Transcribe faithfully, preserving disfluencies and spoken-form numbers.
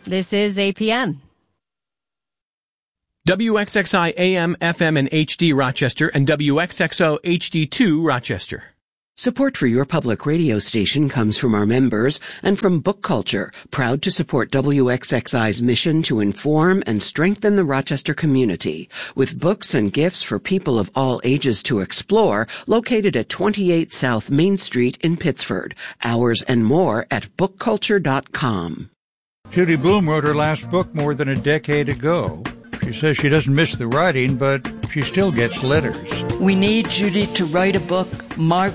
This is A P M. W X X I A M, F M, and H D Rochester and W X X O H D two Rochester. Support for your public radio station comes from our members and from Book Culture, proud to support W X X I's mission to inform and strengthen the Rochester community, with books and gifts for people of all ages to explore, located at twenty-eight South Main Street in Pittsford. Hours and more at book culture dot com. Judy Blume wrote her last book more than a decade ago. She says she doesn't miss the writing, but she still gets letters. We need Judy to write a book. Mark